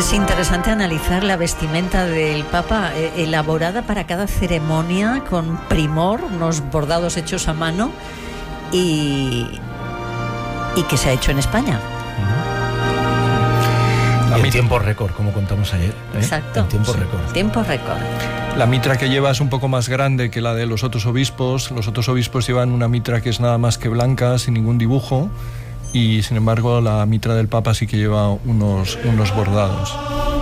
Es interesante analizar la vestimenta del Papa, elaborada para cada ceremonia con primor, unos bordados hechos a mano y que se ha hecho en España. En tiempo récord, como contamos ayer. Exacto. En tiempo récord. Tiempo récord. La mitra que lleva es un poco más grande que la de los otros obispos. Los otros obispos llevan una mitra que es nada más que blanca, sin ningún dibujo, y sin embargo la mitra del Papa sí que lleva unos bordados.